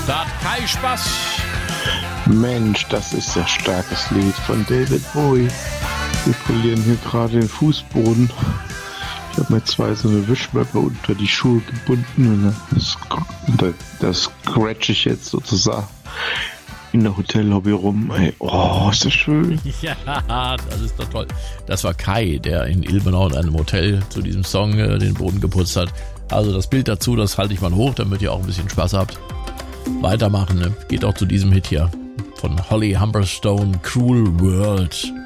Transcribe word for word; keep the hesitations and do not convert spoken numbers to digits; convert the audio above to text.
Da hat Kai Spaß. Mensch, das ist ja starkes Lied von David Bowie. Wir polieren hier gerade den Fußboden. Ich habe mir zwei so eine Wischmöppe unter die Schuhe gebunden und das, das scratch ich jetzt sozusagen in der Hotellobby rum. Ey, oh, ist das schön. Ja, das ist doch toll. Das war Kai, der in Ilmenau in einem Hotel zu diesem Song äh, den Boden geputzt hat. Also das Bild dazu, das halte ich mal hoch, damit ihr auch ein bisschen Spaß habt. Weitermachen, ne? Geht auch zu diesem Hit hier von Holly Humberstone, Cruel World.